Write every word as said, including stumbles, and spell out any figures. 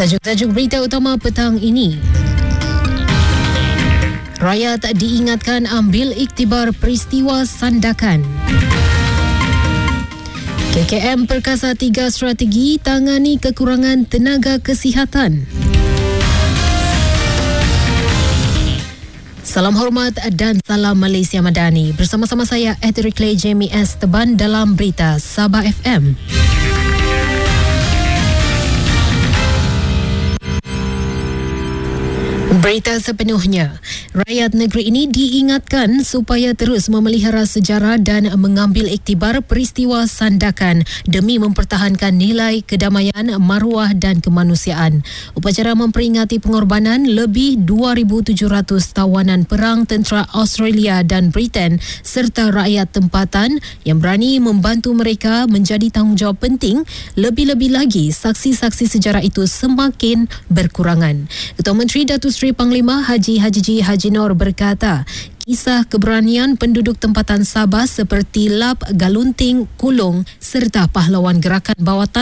Tajuk-tajuk berita utama petang ini. Rakyat diingatkan ambil iktibar peristiwa Sandakan. K K M Perkasa tiga strategi tangani kekurangan tenaga kesihatan. Salam hormat dan salam Malaysia Madani. Bersama-sama saya Eteri Clay Jamie S. Teban dalam berita Sabah F M. Berita sepenuhnya. Rakyat negeri ini diingatkan supaya terus memelihara sejarah dan mengambil iktibar peristiwa Sandakan demi mempertahankan nilai kedamaian, maruah dan kemanusiaan. Upacara memperingati pengorbanan lebih dua ribu tujuh ratus tawanan perang tentera Australia dan Britain serta rakyat tempatan yang berani membantu mereka menjadi tanggungjawab penting. Lebih-lebih lagi, saksi-saksi sejarah itu semakin berkurangan. Ketua Menteri Datuk Seri Panglima Haji Hajiji Haji Noor berkata, kisah keberanian penduduk tempatan Sabah seperti Lap, Galunting, Kulong serta pahlawan gerakan bawah tanah